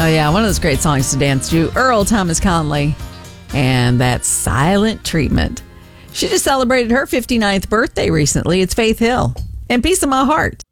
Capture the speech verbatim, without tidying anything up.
Oh, yeah, one of those great songs to dance to. Earl Thomas Conley, and that's Silent Treatment. She just celebrated her fifty-ninth birthday recently. It's Faith Hill. And Piece of My Heart.